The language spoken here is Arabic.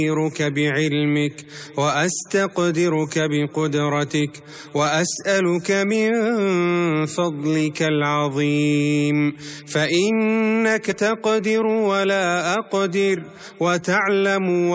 بعلمك وأستقدرك بقدرتك وأسألك من فضلك العظيم، فإنك تقدر ولا أقدر وتعلم